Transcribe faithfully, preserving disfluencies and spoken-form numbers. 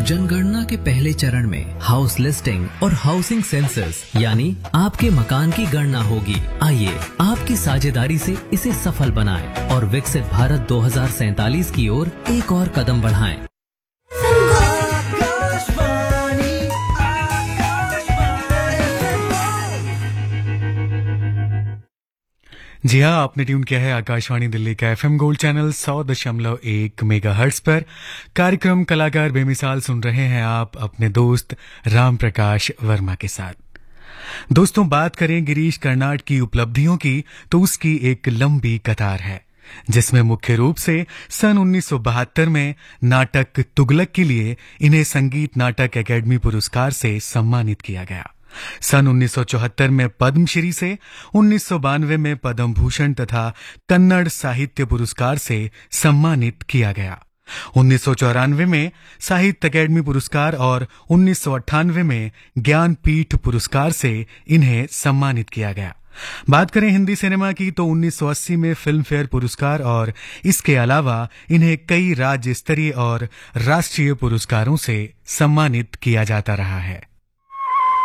जनगणना के पहले चरण में हाउस लिस्टिंग और हाउसिंग सेंसस यानी आपके मकान की गणना होगी। आइए आपकी साझेदारी से इसे सफल बनाएं और विकसित भारत दो हज़ार सैंतालीस की ओर एक और कदम बढ़ाएं। जी हाँ, आपने ट्यून किया है आकाशवाणी दिल्ली का एफएम गोल्ड चैनल सौ दशमलव एक मेगाहर्ट्ज पर। कार्यक्रम कलाकार बेमिसाल सुन रहे हैं आप अपने दोस्त राम प्रकाश वर्मा के साथ। दोस्तों, बात करें गिरीश कर्नाड की उपलब्धियों की तो उसकी एक लंबी कतार है, जिसमें मुख्य रूप से सन उन्नीस सौ बहत्तर में नाटक तुगलक के लिए इन्हें संगीत नाटक अकेडमी पुरस्कार से सम्मानित किया गया। सन उन्नीस सौ चौहत्तर में पद्मश्री से, उन्नीस सौ बानवे में पद्म भूषण तथा कन्नड़ साहित्य पुरस्कार से सम्मानित किया गया। उन्नीस सौ चौरानवे में साहित्य अकेडमी पुरस्कार और उन्नीस सौ अट्ठानवे में ज्ञानपीठ पुरस्कार से इन्हें सम्मानित किया गया। बात करें हिंदी सिनेमा की तो उन्नीस सौ अस्सी में फिल्म फेयर पुरस्कार और इसके अलावा इन्हें कई राज्य स्तरीय और राष्ट्रीय पुरस्कारों से सम्मानित किया जाता रहा है।